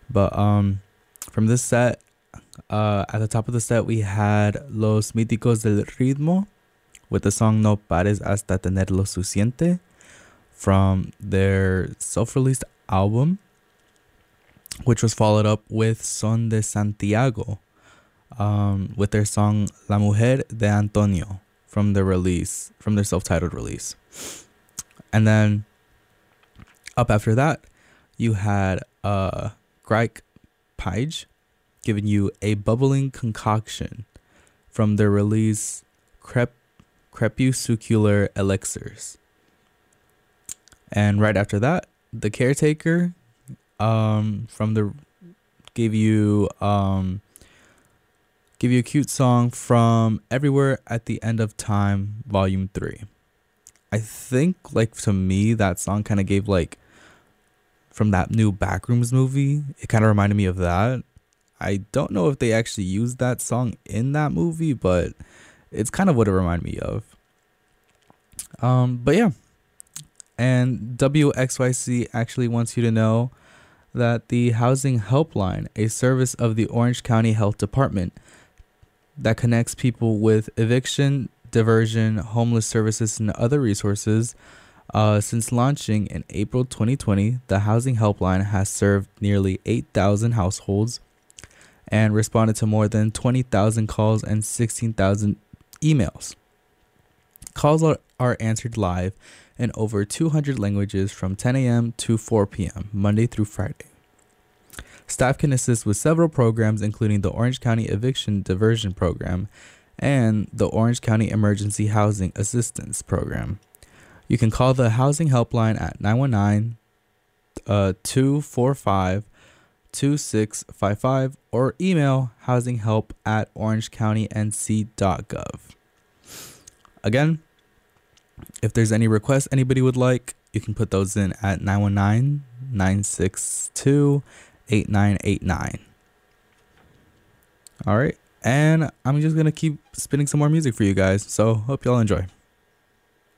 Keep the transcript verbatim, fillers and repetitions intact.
But um, from this set, uh, at the top of the set, we had Los Míticos del Ritmo with the song No Pares Hasta Tenerlo Suficiente from their self-released album, which was followed up with Son de Santiago, um, with their song La Mujer de Antonio from their release, from their self-titled release. And then up after that, you had uh, Grike Page giving you A Bubbling Concoction from their release Crep Crepuscular Elixirs. And right after that, The Caretaker um, from the gave you um, give you a cute song from Everywhere at the End of Time, Volume three. I think, like, to me, that song kind of gave, like, from that new Backrooms movie, it kind of reminded me of that. I don't know if they actually used that song in that movie, but it's kind of what it reminded me of. Um, but yeah. And W X Y C actually wants you to know that the Housing Helpline, a service of the Orange County Health Department that connects people with eviction, diversion, homeless services, and other resources, uh, since launching in April twenty twenty, the Housing Helpline has served nearly eight thousand households and responded to more than twenty thousand calls and sixteen thousand emails. Calls are, are answered live in over two hundred languages from ten a.m. to four p.m., Monday through Friday. Staff can assist with several programs, including the Orange County Eviction Diversion Program and the Orange County Emergency Housing Assistance Program. You can call the Housing Helpline at nine one nine, two four five, two six five five or email housinghelp at orangecounty.nc dot gov. Again, if there's any requests anybody would like, you can put those in at nine one nine, nine six two, eight nine eight nine. All right. And I'm just going to keep spinning some more music for you guys. So hope y'all enjoy.